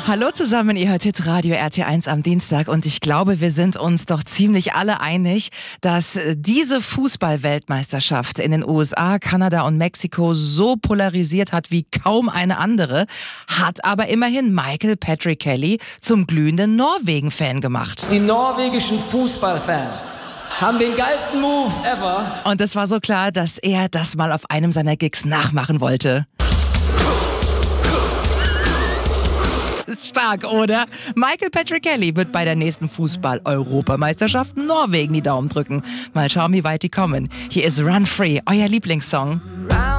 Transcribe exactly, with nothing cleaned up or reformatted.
Hallo zusammen, ihr hört Hit Radio R T eins am Dienstag und ich glaube, wir sind uns doch ziemlich alle einig, dass diese Fußball-Weltmeisterschaft in den U S A, Kanada und Mexiko so polarisiert hat wie kaum eine andere, hat aber immerhin Michael Patrick Kelly zum glühenden Norwegen-Fan gemacht. Die norwegischen Fußballfans haben den geilsten Move ever. Und es war so klar, dass er das mal auf einem seiner Gigs nachmachen wollte. Ist stark, oder? Michael Patrick Kelly wird bei der nächsten Fußball-Europameisterschaft Norwegen die Daumen drücken. Mal schauen, wie weit die kommen. Hier ist Run Free, euer Lieblingssong.